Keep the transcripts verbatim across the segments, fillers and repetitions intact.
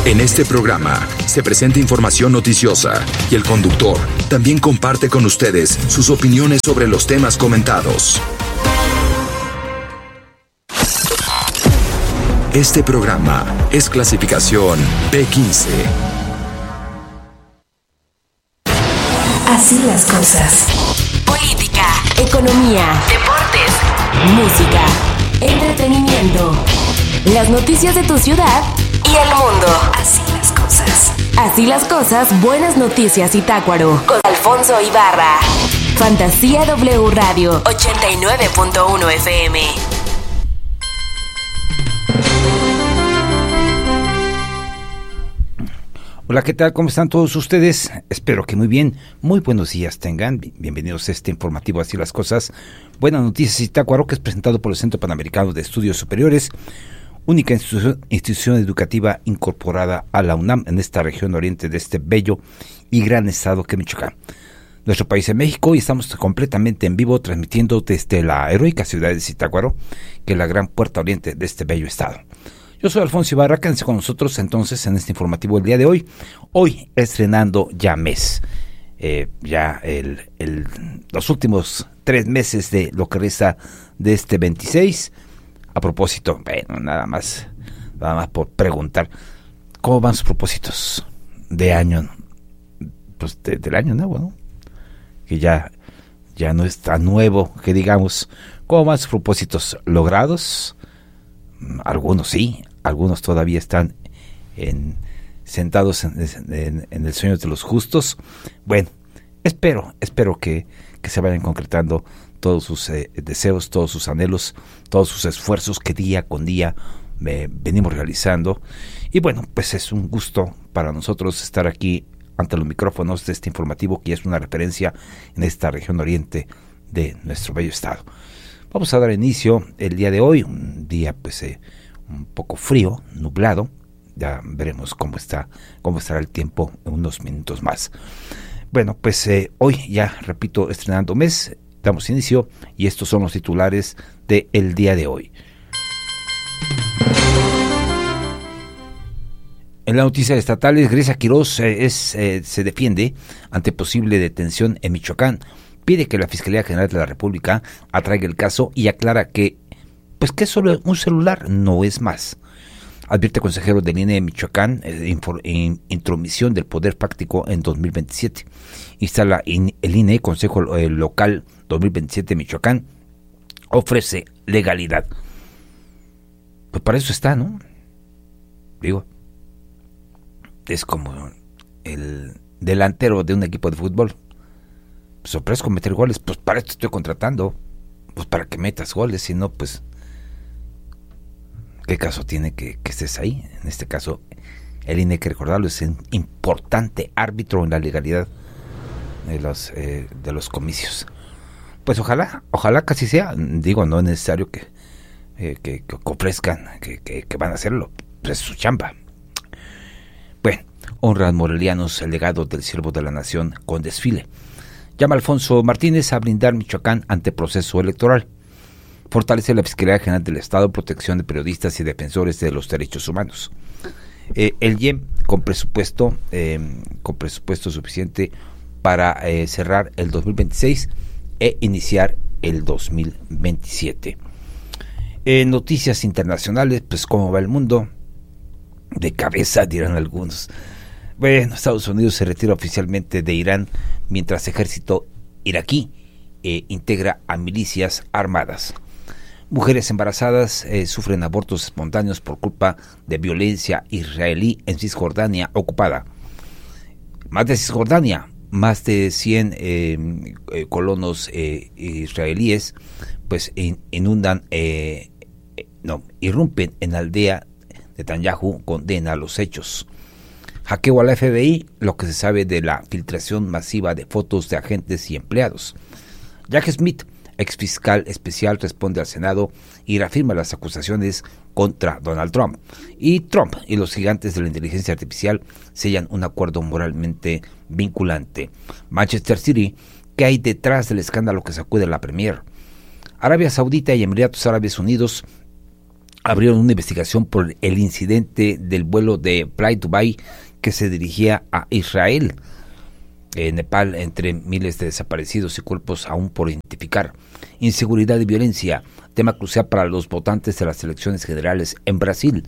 En este programa se presenta información noticiosa y el conductor también comparte con ustedes sus opiniones sobre los temas comentados. Este programa es clasificación P quince. Así las cosas. Política, economía, deportes, música, entretenimiento, las noticias de tu ciudad y el mundo. Así las cosas. Así las cosas, buenas noticias Zitácuaro. Con Alfonso Ibarra. Fantasía W Radio ochenta y nueve punto uno F M. Hola, ¿qué tal? ¿Cómo están todos ustedes? Espero que muy bien. Muy buenos días tengan. Bienvenidos a este informativo Así las cosas. Buenas noticias Zitácuaro, que es presentado por el Centro Panamericano de Estudios Superiores, única institución, institución educativa incorporada a la UNAM en esta región oriente de este bello y gran estado que es Michoacán, nuestro país en México, y estamos completamente en vivo transmitiendo desde la heroica ciudad de Zitácuaro, que es la gran puerta oriente de este bello estado. Yo soy Alfonso Ibarra, quédense con nosotros entonces en este informativo el día de hoy, hoy estrenando ya mes, eh, ya el, el, los últimos tres meses de lo que resta de este veintiséis. A propósito, bueno, nada más, nada más por preguntar, ¿cómo van sus propósitos de año, pues de, del año nuevo, ¿no? Que ya, ya no es tan nuevo, que digamos, ¿cómo van sus propósitos logrados? Algunos sí, algunos todavía están en, sentados en, en, en el sueño de los justos. Bueno, espero, espero que, que se vayan concretando todos sus eh, deseos, todos sus anhelos, todos sus esfuerzos que día con día eh, venimos realizando. Y bueno, pues es un gusto para nosotros estar aquí ante los micrófonos de este informativo, que es una referencia en esta región oriente de nuestro bello estado. Vamos a dar inicio el día de hoy, un día pues eh, un poco frío, nublado. Ya veremos cómo está, cómo estará el tiempo en unos minutos más. Bueno, pues eh, hoy ya, repito, estrenando mes, damos inicio y estos son los titulares del día de hoy. En la noticia estatales, Grecia Quirós eh, es, eh, se defiende ante posible detención en Michoacán. Pide que la Fiscalía General de la República atraiga el caso y aclara que, pues que solo un celular no es más. Advierte consejero del I N E de Michoacán eh, infor, in, intromisión del poder fáctico en dos mil veintisiete. Instala in, el I N E, Consejo eh, Local dos mil veintisiete de Michoacán, ofrece legalidad. Pues para eso está, ¿no? Digo, es como el delantero de un equipo de fútbol. Pues ofrezco meter goles, pues para esto estoy contratando, pues para que metas goles, si no, pues ¿qué caso tiene que, que estés ahí? En este caso, el I N E, que recordarlo, es un importante árbitro en la legalidad de los, eh, de los comicios. Pues ojalá, ojalá casi sea, digo, no es necesario que, eh, que, que ofrezcan, que, que, que van a hacerlo, pues es su chamba. Bueno, honran morelianos el legado del siervo de la nación con desfile. Llama Alfonso Martínez a blindar Michoacán ante proceso electoral. Fortalece la Fiscalía General del Estado, protección de periodistas y defensores de los derechos humanos. Eh, el I E M con presupuesto, eh, con presupuesto suficiente para eh, cerrar el dos mil veintiséis e iniciar el dos mil veintisiete. Eh, noticias internacionales, pues cómo va el mundo. De cabeza, dirán algunos. Bueno, Estados Unidos se retira oficialmente de Irán mientras el ejército iraquí eh, integra a milicias armadas. Mujeres embarazadas eh, sufren abortos espontáneos por culpa de violencia israelí en Cisjordania ocupada. Más de Cisjordania, más de cien eh, eh, colonos eh, israelíes pues in, inundan, eh, eh, no, irrumpen en la aldea de Netanyahu, condena los hechos. Hackeo a la F B I, lo que se sabe de la filtración masiva de fotos de agentes y empleados. Jack Smith, exfiscal especial, responde al Senado y reafirma las acusaciones contra Donald Trump. Y Trump y los gigantes de la inteligencia artificial sellan un acuerdo moralmente vinculante. Manchester City, ¿qué hay detrás del escándalo que sacude la Premier? Arabia Saudita y Emiratos Árabes Unidos abrieron una investigación por el incidente del vuelo de Fly Dubai que se dirigía a Israel. En Nepal, entre miles de desaparecidos y cuerpos aún por identificar. Inseguridad y violencia, tema crucial para los votantes de las elecciones generales en Brasil.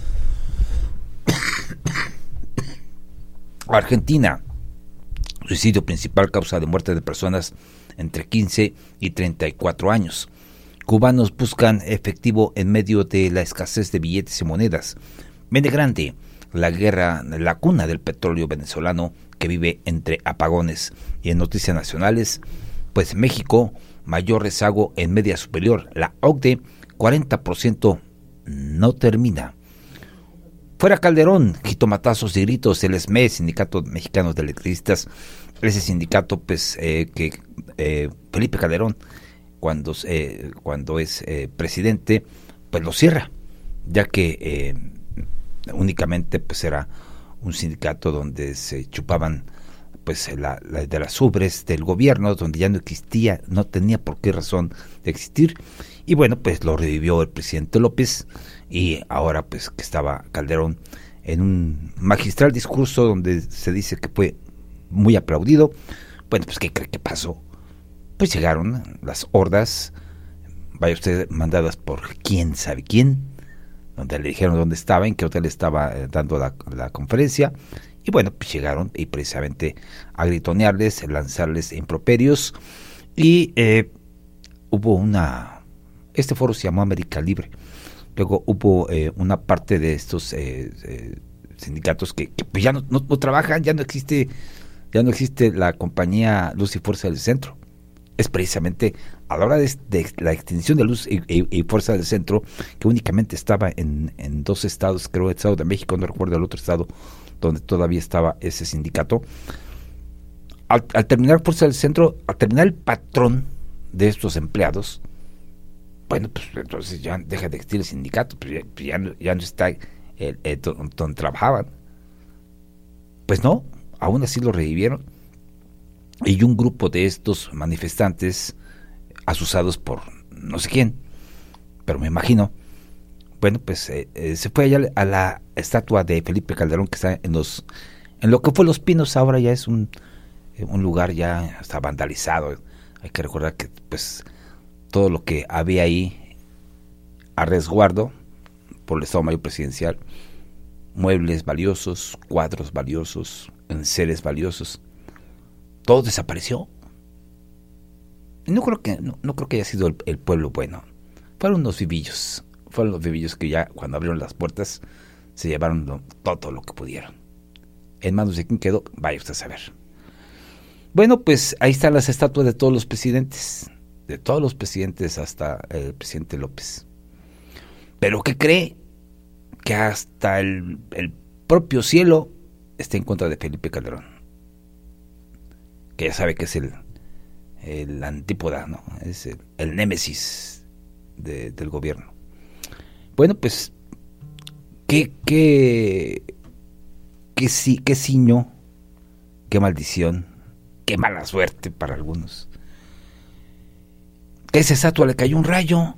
Argentina, suicidio principal causa de muerte de personas entre quince y treinta y cuatro años. Cubanos buscan efectivo en medio de la escasez de billetes y monedas. Mene Grande, la guerra, la cuna del petróleo venezolano que vive entre apagones. Y en noticias nacionales, pues México, mayor rezago en media superior. La O C D E, cuarenta por ciento no termina. Fuera Calderón, jitomatazos y gritos, el S M E, Sindicato Mexicano de Electricistas, ese sindicato pues eh, que eh, Felipe Calderón, cuando, eh, cuando es eh, presidente, pues lo cierra, ya que eh, únicamente pues era un sindicato donde se chupaban pues la, la de las ubres del gobierno, donde ya no existía, no tenía por qué razón de existir, y bueno, pues lo revivió el presidente López, y ahora pues que estaba Calderón en un magistral discurso donde se dice que fue muy aplaudido. Bueno, pues ¿qué cree que pasó? Pues llegaron las hordas, vaya usted, mandadas por quién sabe quién, donde le dijeron dónde estaba, en qué hotel estaba eh, dando la, la conferencia, y bueno, pues llegaron y precisamente a gritonearles, lanzarles improperios, y eh, hubo una, este foro se llamó América Libre, luego hubo eh, una parte de estos eh, eh, sindicatos que, que pues ya no, no, no trabajan, ya no existe, ya no existe la compañía Luz y Fuerza del Centro. Es precisamente a la hora de, de la extinción de Luz y, y, y Fuerza del Centro, que únicamente estaba en, en dos estados, creo el Estado de México, no recuerdo el otro estado donde todavía estaba ese sindicato. Al, al terminar Fuerza del Centro, al terminar el patrón de estos empleados, bueno, pues entonces ya deja de existir el sindicato, pues ya, ya, no, ya no está el, el, donde, donde trabajaban. Pues no, aún así lo revivieron. Y un grupo de estos manifestantes, asusados por no sé quién, pero me imagino, bueno, pues eh, eh, se fue allá a la estatua de Felipe Calderón, que está en los, en lo que fue Los Pinos, ahora ya es un, un lugar ya está vandalizado. Hay que recordar que pues todo lo que había ahí a resguardo por el Estado Mayor Presidencial, muebles valiosos, cuadros valiosos, enseres valiosos, todo desapareció. Y no creo que no, no creo que haya sido el, el pueblo bueno. Fueron los vivillos, fueron los vivillos que ya cuando abrieron las puertas se llevaron lo, todo lo que pudieron. En manos de quién quedó, vaya usted a saber. Bueno, pues ahí están las estatuas de todos los presidentes, de todos los presidentes hasta el presidente López. Pero ¿qué cree? Que hasta el, el propio cielo está en contra de Felipe Calderón, que ya sabe que es el, el antípoda, ¿no? Es el, el némesis de, del gobierno. Bueno, pues, qué, qué, qué, sí, qué ciño, qué maldición, qué mala suerte para algunos. Que a esa estatua le cayó un rayo,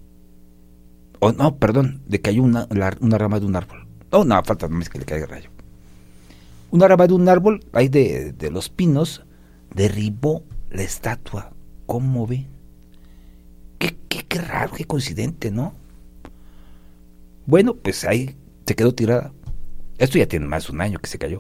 o no, perdón, le cayó una, la, una rama de un árbol. No, no, falta más que le caiga el rayo. Una rama de un árbol, ahí de, de los pinos, derribó la estatua. ¿Cómo ve? Qué, qué, qué raro, qué coincidente, ¿no? Bueno, pues ahí se quedó tirada. Esto ya tiene más de un año que se cayó.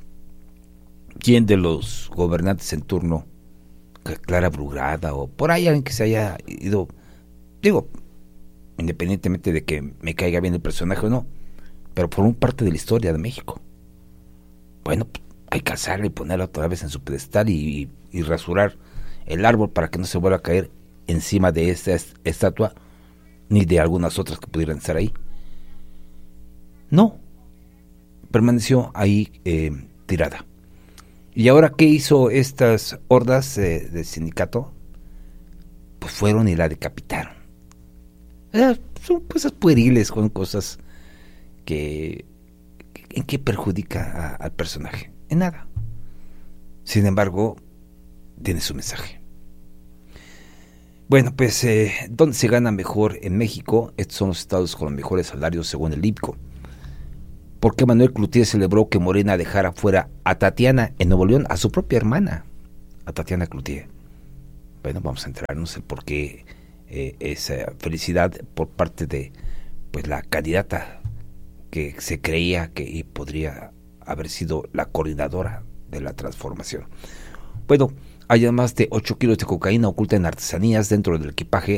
¿Quién de los gobernantes en turno, Clara Brugada o por ahí alguien que se haya ido, digo, independientemente de que me caiga bien el personaje o no, pero por un parte de la historia de México? Bueno, hay que alzarla y ponerla otra vez en su pedestal y, y, y rasurar el árbol para que no se vuelva a caer encima de esta estatua ni de algunas otras que pudieran estar ahí. No, permaneció ahí eh, tirada. ¿Y ahora qué hizo estas hordas eh, del sindicato? Pues fueron y la decapitaron. Eh, son cosas pueriles, son cosas que... ¿En qué perjudica a, al personaje? En nada. Sin embargo, tiene su mensaje. Bueno, pues, eh, ¿dónde se gana mejor en México? Estos son los estados con los mejores salarios según el I P C O. ¿Por qué Manuel Cloutier celebró que Morena dejara fuera a Tatiana en Nuevo León, a su propia hermana, a Tatiana Cloutier? Bueno, vamos a enterarnos el por qué eh, esa felicidad por parte de pues la candidata que se creía que podría haber sido la coordinadora de la transformación. Bueno, hay más de ocho kilos de cocaína oculta en artesanías dentro del equipaje